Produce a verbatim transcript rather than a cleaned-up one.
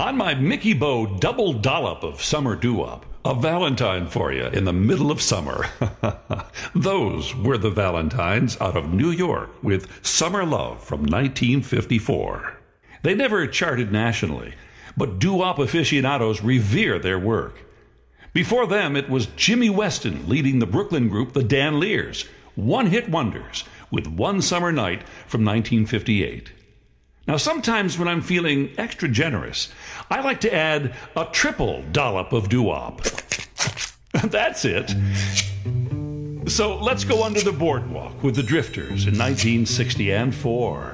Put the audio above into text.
On my Mickey Bo double dollop of summer doo-wop, a Valentine for you in the middle of summer. Those were the Valentines out of New York with Summer Love from nineteen fifty-four. They never charted nationally, but doo-wop aficionados revere their work. Before them, it was Jimmy Weston leading the Brooklyn group the Dan Lears, one-hit wonders with One Summer Night from nineteen fifty-eight. Now, sometimes when I'm feeling extra generous, I like to add a triple dollop of doo-wop. That's it. So let's go under the boardwalk with the Drifters in nineteen sixty and four.